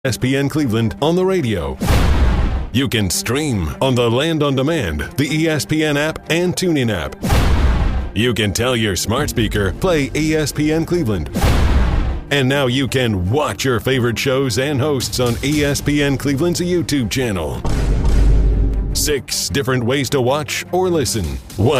ESPN Cleveland on the radio. You can stream on the Land on Demand, the ESPN app, and TuneIn app. You can tell your smart speaker, play ESPN Cleveland. And now you can watch your favorite shows and hosts on ESPN Cleveland's YouTube channel. 6 different ways to watch or listen.